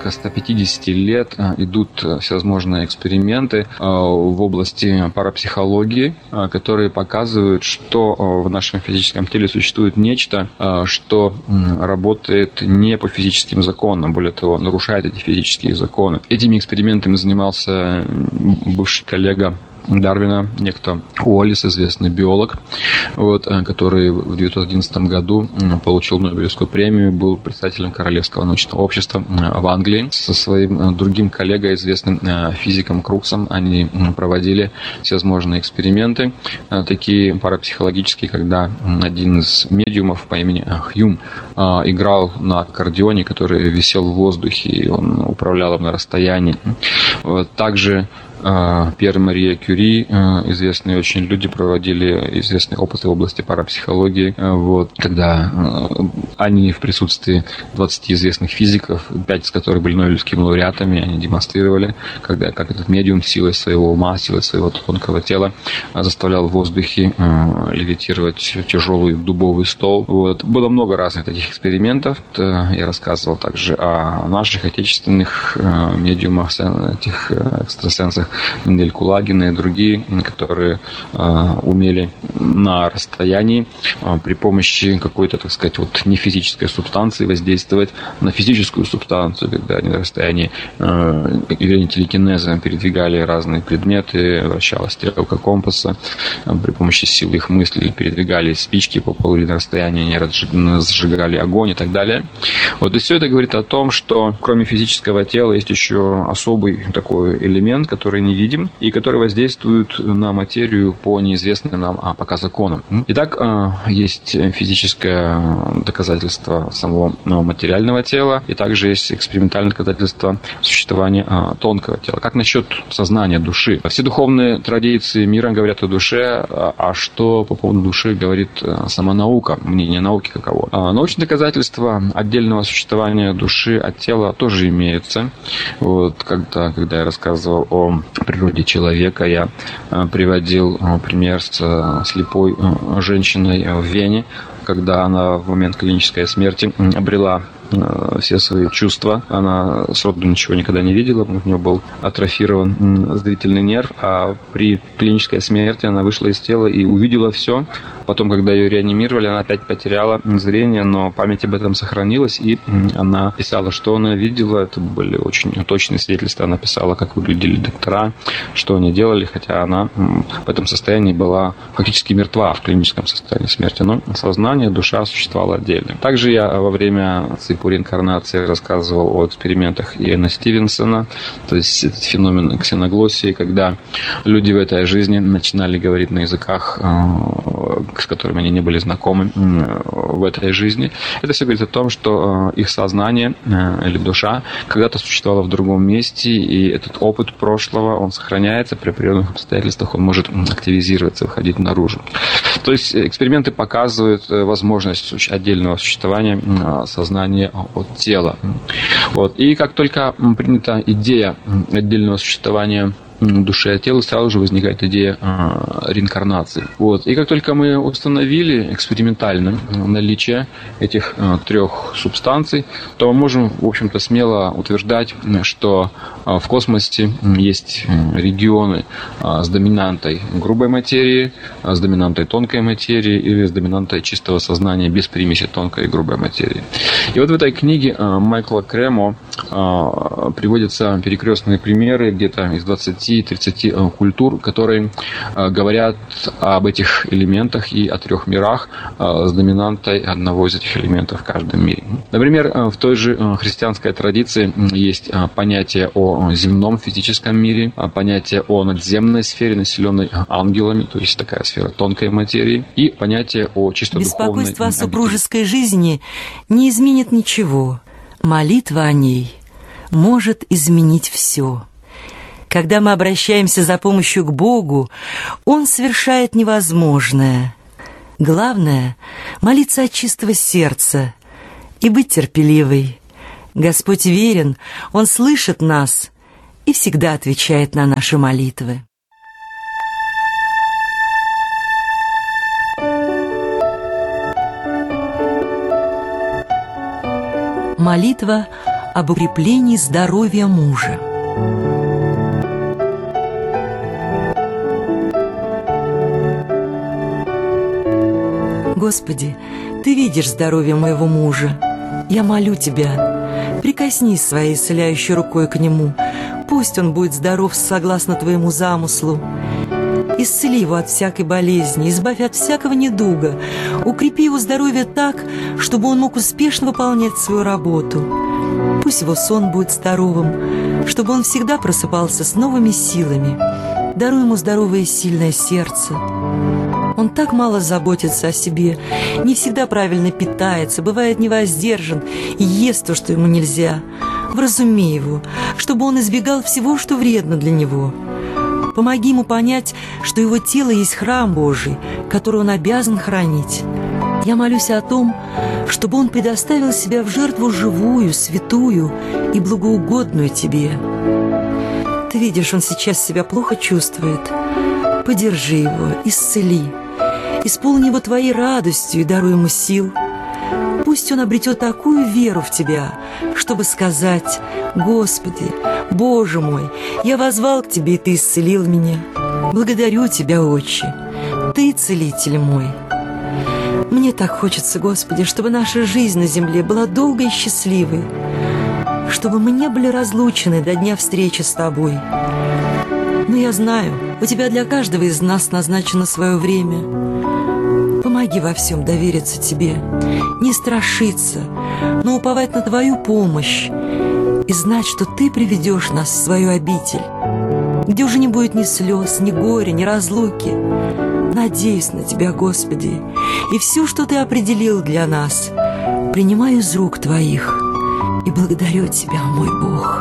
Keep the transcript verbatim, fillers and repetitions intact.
порядка ста пятидесяти лет идут всевозможные эксперименты в области парапсихологии, которые показывают, что в нашем физическом теле существует нечто, что работает не по физическим законам, более того, нарушает эти физические законы. Этими экспериментами занимался бывший коллега Дарвина, некто Уоллес, известный биолог, вот, который в две тысячи одиннадцатом году получил Нобелевскую премию, был председателем Королевского научного общества в Англии. Со своим другим коллегой, известным физиком Круксом, они проводили всевозможные эксперименты, такие парапсихологические, когда один из медиумов по имени Хьюм играл на аккордеоне, который висел в воздухе, и он управлял им на расстоянии. Вот, также Пьер и Мария Кюри, известные очень люди, проводили известные опыты в области парапсихологии, вот, когда они в присутствии двадцати известных физиков, пять из которых были нобелевскими лауреатами, они демонстрировали, когда, как этот медиум силой своего ума, силой своего тонкого тела заставлял в воздухе левитировать тяжелый дубовый стол. Вот. Было много разных таких экспериментов. Я рассказывал также о наших отечественных медиумах, этих экстрасенсах, Мендель Кулагина и другие, которые э, умели на расстоянии э, при помощи какой-то, так сказать, вот нефизической субстанции воздействовать на физическую субстанцию, когда они на расстоянии э, явления телекинеза передвигали разные предметы, вращалась стрелка компаса, э, при помощи силы их мыслей передвигали спички по полу или на расстоянии, они разжигали огонь и так далее. Вот, и все это говорит о том, что кроме физического тела есть еще особый такой элемент, который не видим и который воздействует на материю по неизвестным нам а пока законам. Итак, есть физическое доказательство самого материального тела, и также есть экспериментальное доказательство существования тонкого тела. Как насчет сознания души? Все духовные традиции мира говорят о душе, а что по поводу души говорит сама наука, мнение науки каково? Научные доказательства отдельного существования души от тела тоже имеются. Вот, когда, когда я рассказывал о природе человека, я приводил пример с слепой женщиной в Вене, когда она в момент клинической смерти обрела все свои чувства. Она сроду ничего никогда не видела, у нее был атрофирован зрительный нерв, а при клинической смерти она вышла из тела и увидела все. Потом, когда ее реанимировали, она опять потеряла зрение, но память об этом сохранилась, и она писала, что она видела. Это были очень точные свидетельства. Она писала, как выглядели доктора, что они делали, хотя она в этом состоянии была фактически мертва в клиническом состоянии смерти. Но сознание, душа существовала отдельно. Также я во время по реинкарнации рассказывал о экспериментах Иэна Стивенсона, то есть этот феномен ксеноглоссии, когда люди в этой жизни начинали говорить на языках, с которыми они не были знакомы в этой жизни. Это все говорит о том, что их сознание или душа когда-то существовало в другом месте, и этот опыт прошлого, он сохраняется, при определенных обстоятельствах он может активизироваться, выходить наружу. То есть эксперименты показывают возможность отдельного существования сознания от тела. Вот. И как только принята идея отдельного существования души от тела, сразу же возникает идея э, реинкарнации. Вот. И как только мы установили экспериментально наличие этих э, трех субстанций, то мы можем, в общем-то, смело утверждать, что э, в космосе есть регионы э, с доминантой грубой материи, э, с доминантой тонкой материи или с доминантой чистого сознания без примеси тонкой и грубой материи. И вот в этой книге э, Майкла Кремо э, приводятся перекрестные примеры где-то из двадцати-тридцати культур, которые говорят об этих элементах и о трех мирах с доминантой одного из этих элементов в каждом мире. Например, в той же христианской традиции есть понятие о земном физическом мире, понятие о надземной сфере, населенной ангелами, то есть такая сфера тонкой материи, и понятие о чисто духовной. Беспокойство о супружеской жизни не изменит ничего. Молитва о ней может изменить все. Когда мы обращаемся за помощью к Богу, Он совершает невозможное. Главное — молиться от чистого сердца и быть терпеливой. Господь верен, Он слышит нас и всегда отвечает на наши молитвы. Молитва об укреплении здоровья мужа. Господи, Ты видишь здоровье моего мужа. Я молю Тебя, прикоснись своей исцеляющей рукой к нему. Пусть он будет здоров согласно Твоему замыслу. Исцели его от всякой болезни, избавь от всякого недуга, укрепи его здоровье так, чтобы он мог успешно выполнять свою работу. Пусть его сон будет здоровым, чтобы он всегда просыпался с новыми силами. Даруй ему здоровое и сильное сердце. Он так мало заботится о себе, не всегда правильно питается, бывает невоздержан и ест то, что ему нельзя. Вразуми его, чтобы он избегал всего, что вредно для него. Помоги ему понять, что его тело есть храм Божий, который он обязан хранить. Я молюсь о том, чтобы он предоставил себя в жертву живую, святую и благоугодную Тебе. Ты видишь, он сейчас себя плохо чувствует. Поддержи его, исцели. Исполни его Твоей радостью и даруй ему сил. Пусть он обретет такую веру в Тебя, чтобы сказать: «Господи, Боже мой, я воззвал к Тебе, и Ты исцелил меня. Благодарю Тебя, Отче, Ты целитель мой». Мне так хочется, Господи, чтобы наша жизнь на земле была долгой и счастливой, чтобы мы не были разлучены до дня встречи с Тобой. Но я знаю, у Тебя для каждого из нас назначено свое время. Помоги во всем довериться Тебе, не страшиться, но уповать на Твою помощь и знать, что Ты приведешь нас в свою обитель, где уже не будет ни слез, ни горя, ни разлуки. Надеюсь на Тебя, Господи, и все, что Ты определил для нас, принимаю из рук Твоих и благодарю Тебя, мой Бог.